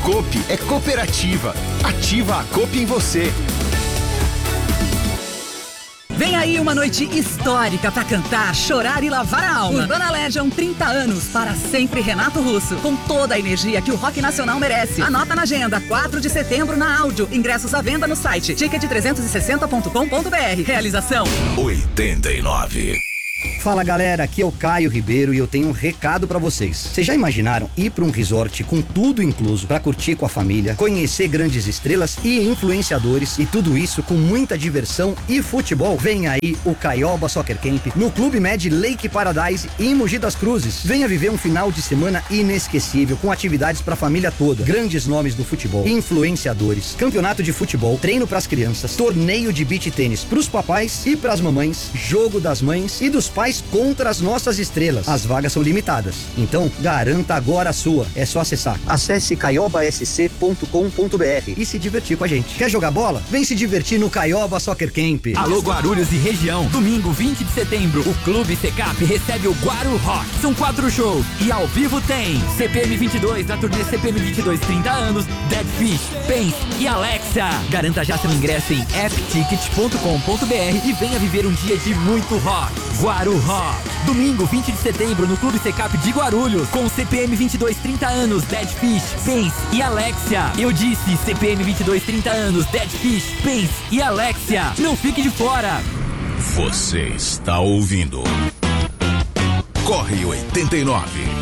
Coop é cooperativa. Ativa a Coop em você. Vem aí uma noite histórica pra cantar, chorar e lavar a alma. Urbana Legion, 30 anos, para sempre Renato Russo. Com toda a energia que o rock nacional merece. Anota na agenda, 4 de setembro na Áudio. Ingressos à venda no site ticket360.com.br. Realização 89. Fala galera, aqui é o Caio Ribeiro e eu tenho um recado pra vocês. Vocês já imaginaram ir pra um resort com tudo incluso pra curtir com a família, conhecer grandes estrelas e influenciadores e tudo isso com muita diversão e futebol? Vem aí o Caioba Soccer Camp no Clube Med Lake Paradise em Mogi das Cruzes. Venha viver um final de semana inesquecível com atividades pra família toda, grandes nomes do futebol, influenciadores, campeonato de futebol, treino pras crianças, torneio de beach tênis pros papais e pras mamães, jogo das mães e dos pais contra as nossas estrelas. As vagas são limitadas, então garanta agora a sua. É só acessar. Acesse caiobasc.com.br e se divertir com a gente. Quer jogar bola? Vem se divertir no Caioba Soccer Camp. Alô Guarulhos e região. Domingo 20 de setembro, o Clube Secap recebe o Guaru Rock. São 4 shows e ao vivo tem CPM 22 na turnê CPM 22 30 anos, Dead Fish, Pence e Alexa. Garanta já seu ingresso em apptickets.com.br e venha viver um dia de muito rock. Guaru Rock. Domingo 20 de setembro no Clube Secap de Guarulhos com CPM 22 30 anos, Dead Fish, Pence e Alexia. Eu disse CPM 22 30 anos, Dead Fish, Pence e Alexia. Não fique de fora. Você está ouvindo Corre 89.